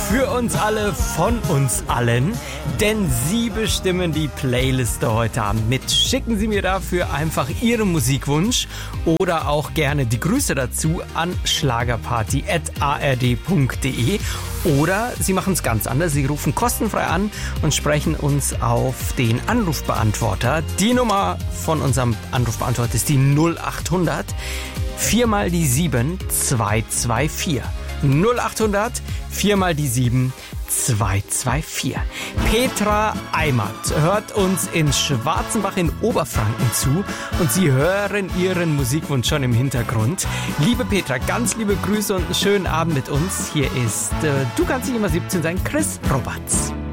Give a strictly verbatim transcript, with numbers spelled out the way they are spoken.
für uns alle, von uns allen, denn Sie bestimmen die Playliste heute Abend mit. Schicken Sie mir dafür einfach Ihren Musikwunsch oder auch gerne die Grüße dazu an schlagerparty at a r d punkt d e oder Sie machen es ganz anders. Sie rufen kostenfrei an und sprechen uns auf den Anrufbeantworter. Die Nummer von unserem Anrufbeantworter ist die null acht hundert vier mal die sieben zwei zwei vier. null acht hundert vier mal die sieben zwei zwei vier. Petra Eimert hört uns in Schwarzenbach in Oberfranken zu und Sie hören Ihren Musikwunsch schon im Hintergrund. Liebe Petra, ganz liebe Grüße und einen schönen Abend mit uns. Hier ist äh, Du kannst nicht immer siebzehn sein, Chris Roberts.